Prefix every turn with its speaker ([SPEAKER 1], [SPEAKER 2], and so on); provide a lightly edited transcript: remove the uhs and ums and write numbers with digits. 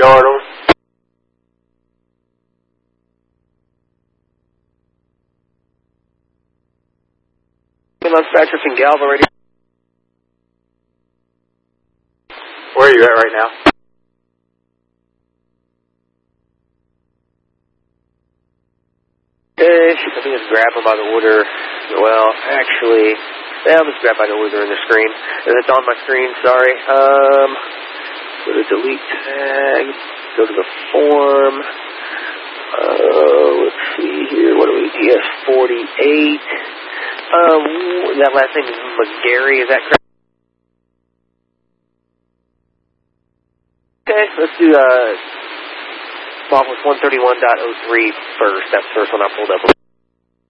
[SPEAKER 1] Yard on.
[SPEAKER 2] Lunch Patrick and Galva ready.
[SPEAKER 1] Where are you at right now?
[SPEAKER 2] I think it's grabbing by the order. Well, actually, yeah, I'll just grab by the order in the screen. It's on my screen, sorry. Go to delete tag, go to the form. Let's see here, what do we, DS48. That last name is McGarry, is that correct? Okay, let's do, office 131.03 first. That's the first one I pulled up.